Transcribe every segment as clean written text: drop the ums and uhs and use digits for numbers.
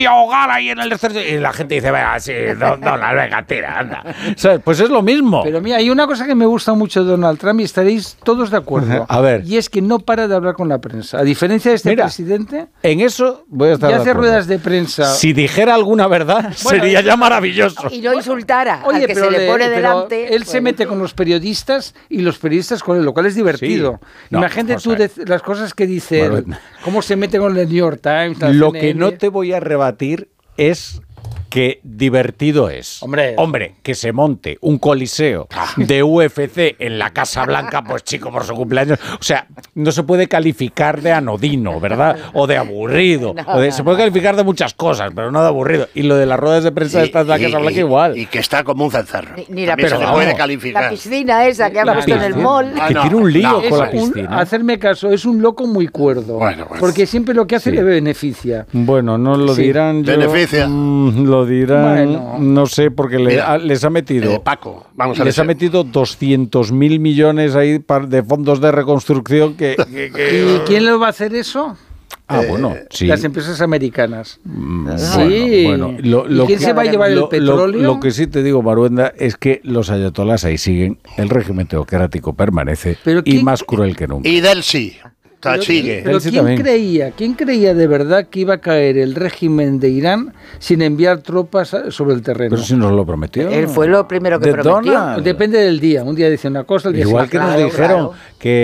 ahogar ahí en el desierto. Y la gente dice, venga, sí, venga, tira, anda. ¿Sabes? Pues es lo mismo. Pero mira, hay una cosa que me gusta mucho de Donald Trump y estaréis todos de acuerdo. A ver. Y es que no para de hablar con la prensa. A diferencia de este presidente, en eso voy a estar ya de hace acuerdo. ruedas de prensa. Si dijera alguna verdad, sería ya maravilloso. Y no insultara al que pero se le pone delante. Él se mete con los periodistas y los periodistas con él, lo cual es divertido. Sí. No, Imagínate tú las cosas que dice él, cómo se mete con el New York Times. Lo que no te voy a rebatir es que divertido es. Hombre, que se monte un coliseo de UFC en la Casa Blanca, pues chico, por su cumpleaños. O sea, no se puede calificar de anodino, ¿verdad? O de aburrido. Se puede calificar de muchas cosas, pero no de aburrido. Y lo de las ruedas de prensa de la Casa Blanca igual. Y que está como un cencerro. Ni la se le puede calificar. La piscina esa que ha puesto en el mall. Que tiene un lío con la piscina. Hacerme caso, es un loco muy cuerdo. Bueno. Porque siempre lo que hace le beneficia. Bueno, no lo dirán. Beneficia. Lo dirán. Bueno. No sé, porque les ha metido. Paco, vamos a ver. Les ha metido 200.000 millones ahí de fondos de reconstrucción que ¿Y quién lo va a hacer eso? Bueno, sí. Las empresas americanas. Sí. Bueno, ¿Y quién se va a llevar el petróleo? Lo que sí te digo, Maruenda, es que los ayatolás ahí siguen, el régimen teocrático permanece y más cruel que nunca. Y del sí. Sigue. Pero ¿quién creía de verdad que iba a caer el régimen de Irán sin enviar tropas sobre el terreno? Pero si nos lo prometió. Él fue lo primero que prometió. Donald. Depende del día. Un día dice una cosa, el día igual que nos dijeron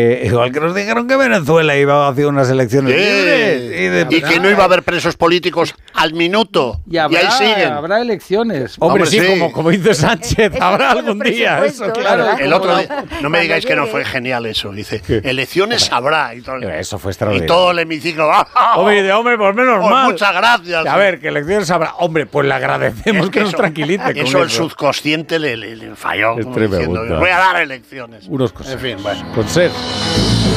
que Venezuela iba a hacer unas elecciones libres y que no iba a haber presos políticos al minuto. Y ahí siguen. Habrá elecciones. Hombre, sí, como dice Sánchez, habrá algún día. Eso, claro. El otro día, no me digáis que no fue genial eso. Dice, elecciones habrá. Y todo. Eso fue extraordinario. Y todo el hemiciclo. Hombre, pues menos mal. Muchas gracias. A ver, que elecciones habrá. Hombre, pues le agradecemos que nos tranquilice. Eso el subconsciente le falló. Es tremendo. Diciendo, voy a dar elecciones. Unos cosas. En fin, bueno. Con ser.